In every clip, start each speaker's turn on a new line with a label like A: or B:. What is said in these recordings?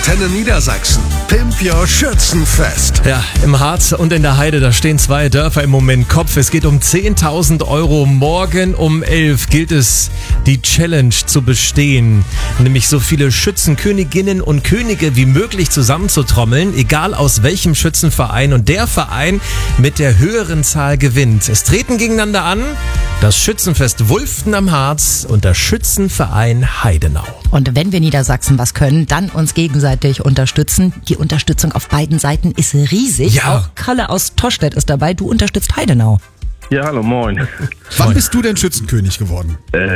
A: Antenne Niedersachsen. Pimp Your Schützenfest.
B: Ja, im Harz und in der Heide, da stehen zwei Dörfer im Moment Kopf. Es geht um 10.000 Euro. Morgen um 11 gilt es, die Challenge zu bestehen. Nämlich so viele Schützenköniginnen und Könige wie möglich zusammenzutrommeln, egal aus welchem Schützenverein. Und der Verein mit der höheren Zahl gewinnt. Es treten gegeneinander an das Schützenfest Wulften am Harz und der Schützenverein Heidenau.
C: Und wenn wir Niedersachsen was können, dann uns gegenseitig unterstützen. Die Unterstützung auf beiden Seiten ist riesig.
B: Ja.
C: Auch Kalle aus Toschstedt ist dabei. Du unterstützt Heidenau.
D: Ja, hallo, moin.
E: Wann bist du denn Schützenkönig geworden?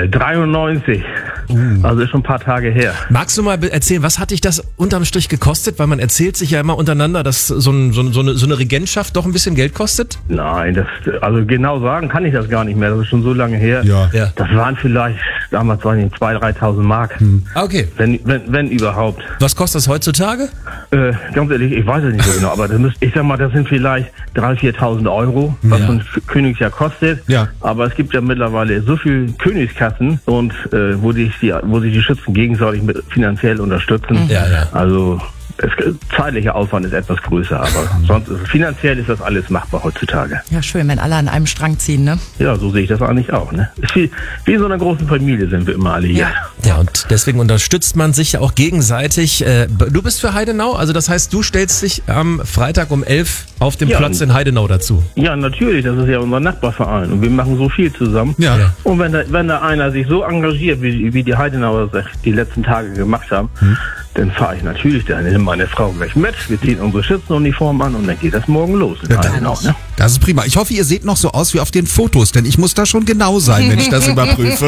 D: 93. Also ist schon ein paar Tage her.
B: Magst du mal erzählen, was hat dich das unterm Strich gekostet? Weil man erzählt sich ja immer untereinander, dass so eine Regentschaft doch ein bisschen Geld kostet.
D: Nein, also genau sagen kann ich das gar nicht mehr. Das ist schon so lange her.
E: Ja.
D: Das waren vielleicht damals 2.000, 3.000 Mark.
B: Okay.
D: Wenn überhaupt.
B: Was kostet das heutzutage?
D: Ganz ehrlich, ich weiß es nicht so genau. Aber ich sag mal, das sind vielleicht 3.000, 4.000 Euro, was so ein Königsjahr kostet.
E: Ja.
D: Aber es gibt ja mittlerweile so viel Königskassen und wo sich die Schützen gegenseitig finanziell unterstützen.
B: Ja.
D: Also zeitlicher Aufwand ist etwas größer, aber sonst finanziell ist das alles machbar heutzutage.
C: Ja, schön, wenn alle an einem Strang ziehen, ne?
D: Ja, so sehe ich das eigentlich auch. Ne? Ist wie in so einer großen Familie sind wir immer alle hier.
B: Ja, und deswegen unterstützt man sich ja auch gegenseitig. Du bist für Heidenau, also das heißt, du stellst dich am Freitag um 11 auf dem Platz in Heidenau dazu.
D: Ja, natürlich, das ist ja unser Nachbarverein und wir machen so viel zusammen.
E: Ja.
D: Und wenn da einer sich so engagiert, wie die Heidenauer die letzten Tage gemacht haben, dann fahre ich natürlich dann nehme meine Frau gleich mit. Wir ziehen unsere Schützenuniform an und dann geht das morgen los in Heidenau. Ne?
E: Das ist prima. Ich hoffe, ihr seht noch so aus wie auf den Fotos, denn ich muss da schon genau sein, wenn ich das überprüfe.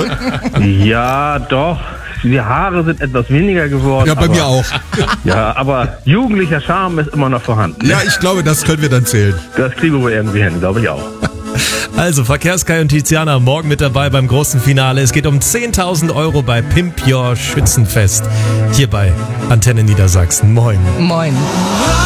D: Ja, doch. Die Haare sind etwas weniger geworden.
E: Ja, bei mir auch.
D: Ja, aber jugendlicher Charme ist immer noch vorhanden.
E: Ja, ich glaube, das können wir dann zählen.
D: Das kriegen wir irgendwie hin, glaube ich auch.
B: Also Verkehrskai und Tiziana morgen mit dabei beim großen Finale. Es geht um 10.000 Euro bei Pimp Your Schützenfest. Hier bei Antenne Niedersachsen. Moin.
C: Moin.